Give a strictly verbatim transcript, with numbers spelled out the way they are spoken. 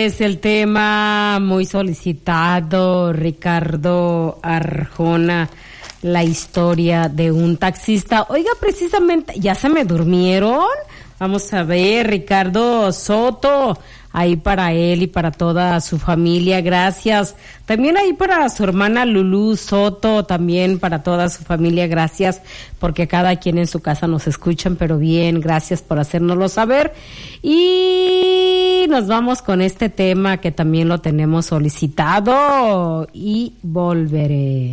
es el tema muy solicitado, Ricardo Arjona, la historia de un taxista. Oiga, precisamente, ¿ya se me durmieron? Vamos a ver, Ricardo Soto, ahí para él y para toda su familia, gracias. También ahí para su hermana Lulú Soto, también para toda su familia, gracias, porque cada quien en su casa nos escuchan, pero bien, gracias por hacérnoslo saber. Y nos vamos con este tema que también lo tenemos solicitado y volveré.